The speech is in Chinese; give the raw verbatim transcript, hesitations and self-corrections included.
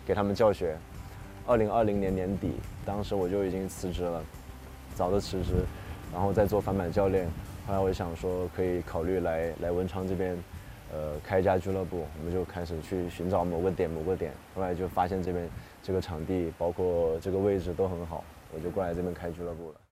给他们教学。二零二零年年底，当时我就已经辞职了，早的辞职，然后再做反板教练。后来我想说可以考虑来来文昌这边，呃，开一家俱乐部。我们就开始去寻找某个点某个点，后来就发现这边这个场地包括这个位置都很好，我就过来这边开俱乐部了。